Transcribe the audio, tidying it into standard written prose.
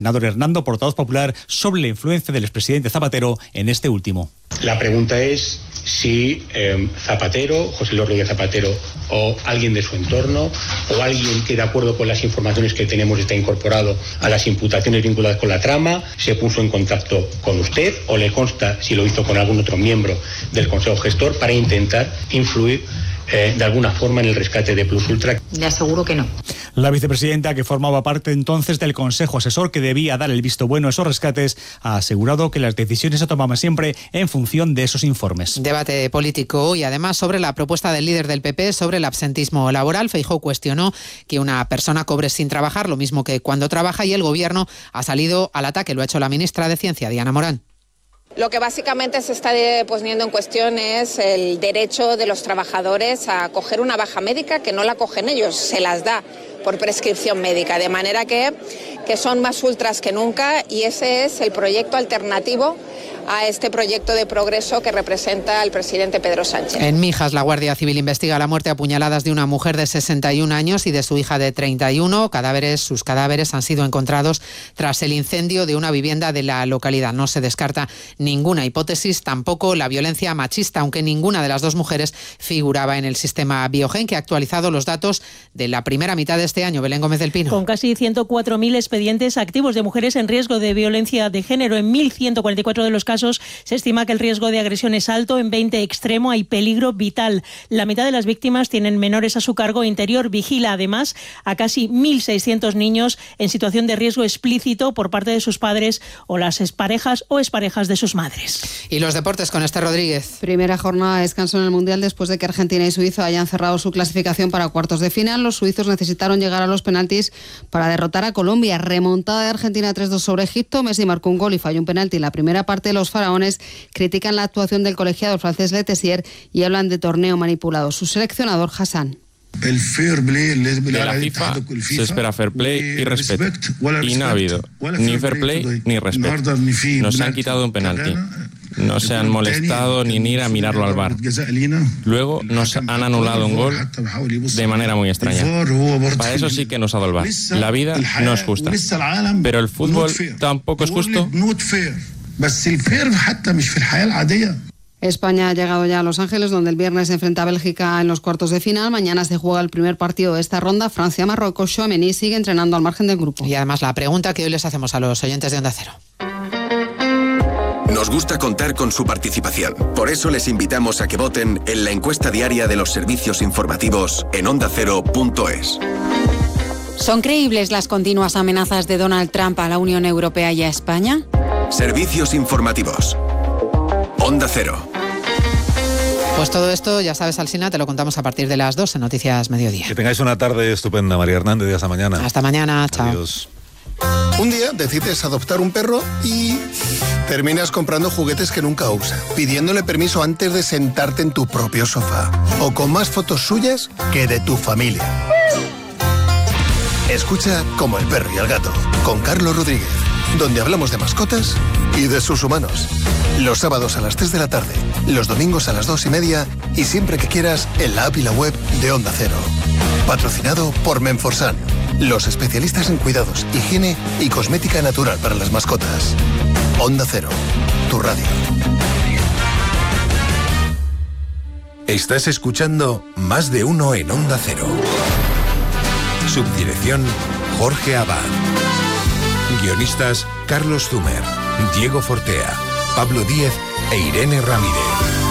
Senador Hernando, portavoz popular, sobre la influencia del expresidente Zapatero en este último. La pregunta es si Zapatero, José Luis Rodríguez Zapatero, o alguien de su entorno, o alguien que, de acuerdo con las informaciones que tenemos, está incorporado a las imputaciones vinculadas con la trama, se puso en contacto con usted, o le consta si lo hizo con algún otro miembro del Consejo Gestor para intentar influir de alguna forma en el rescate de Plus Ultra. Le aseguro que no. La vicepresidenta, que formaba parte entonces del Consejo Asesor que debía dar el visto bueno a esos rescates, ha asegurado que las decisiones se tomaban siempre en función de esos informes. Debate político y además sobre la propuesta del líder del PP sobre el absentismo laboral. Feijóo cuestionó que una persona cobre sin trabajar, lo mismo que cuando trabaja, y el Gobierno ha salido al ataque. Lo ha hecho la ministra de Ciencia, Diana Morán. Lo que básicamente se está poniendo en cuestión es el derecho de los trabajadores a coger una baja médica que no la cogen ellos, se las da por prescripción médica, de manera que son más ultras que nunca, y ese es el proyecto alternativo a este proyecto de progreso que representa el presidente Pedro Sánchez. En Mijas, la Guardia Civil investiga la muerte a puñaladas de una mujer de 61 años y de su hija de 31. Sus cadáveres han sido encontrados tras el incendio de una vivienda de la localidad. No se descarta ninguna hipótesis, tampoco la violencia machista, aunque ninguna de las dos mujeres figuraba en el sistema Biogen, que ha actualizado los datos de la primera mitad de este año. Belén Gómez del Pino. Con casi 104.000 expedientes activos de mujeres en riesgo de violencia de género, en 1.144 de los casos se estima que el riesgo de agresión es alto, en 20 extremo, hay peligro vital. La mitad de las víctimas tienen menores a su cargo. Interior vigila además a casi 1.600 niños en situación de riesgo explícito por parte de sus padres o las exparejas o exparejas de sus madres. Y los deportes con Esther Rodríguez. Primera jornada de descanso en el Mundial después de que Argentina y Suiza hayan cerrado su clasificación para cuartos de final. Los suizos necesitaron llegar a los penaltis para derrotar a Colombia. Remontada de Argentina 3-2 sobre Egipto. Messi marcó un gol y falló un penalti en la primera parte. Los faraones critican la actuación del colegiado francés Letessier y hablan de torneo manipulado. Su seleccionador, Hassan. El fair play de la FIFA se espera fair play y respeto. Y no ha habido ni fair play ni respeto. Nos han quitado un penalti. No se han molestado ni en ir a mirarlo al VAR. Luego nos han anulado un gol de manera muy extraña. Para eso sí que nos ha dado el VAR. La vida no es justa. Pero el fútbol tampoco es justo. España ha llegado ya a Los Ángeles, donde el viernes se enfrenta a Bélgica en los cuartos de final. Mañana se juega el primer partido de esta ronda, Francia-Marruecos. Tchouaméni sigue entrenando al margen del grupo. Y además la pregunta que hoy les hacemos a los oyentes de Onda Cero. Nos gusta contar con su participación. Por eso les invitamos a que voten en la encuesta diaria de los servicios informativos en ondacero.es. ¿Son creíbles las continuas amenazas de Donald Trump a la Unión Europea y a España? Servicios informativos. Onda Cero. Pues todo esto, ya sabes, Alsina, te lo contamos a partir de las 2 en Noticias Mediodía. Que tengáis una tarde estupenda, María Hernández, y hasta mañana. Hasta mañana, chao. Adiós. Un día decides adoptar un perro y terminas comprando juguetes que nunca usa, pidiéndole permiso antes de sentarte en tu propio sofá, o con más fotos suyas que de tu familia. Escucha Como el perro y el gato, con Carlos Rodríguez, donde hablamos de mascotas y de sus humanos. Los sábados a las 3 de la tarde, los domingos a las 2:30 y siempre que quieras en la app y la web de Onda Cero. Patrocinado por Menforsan, los especialistas en cuidados, higiene y cosmética natural para las mascotas. Onda Cero, tu radio. Estás escuchando Más de Uno en Onda Cero. Subdirección Jorge Abad. Guionistas Carlos Zumer, Diego Fortea, Pablo Díez e Irene Ramírez.